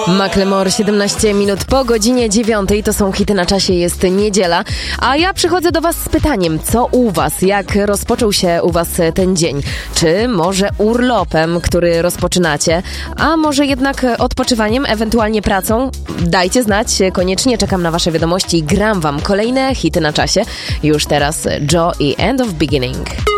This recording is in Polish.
Macklemore, 17 minut po godzinie 9. To są hity na czasie, jest niedziela. A ja przychodzę do was z pytaniem, co u was? Jak rozpoczął się u was ten dzień? Czy może urlopem, który rozpoczynacie? A może jednak odpoczywaniem, ewentualnie pracą? Dajcie znać, koniecznie czekam na wasze wiadomości i gram wam kolejne hity na czasie. Już teraz Joe i End of Beginning.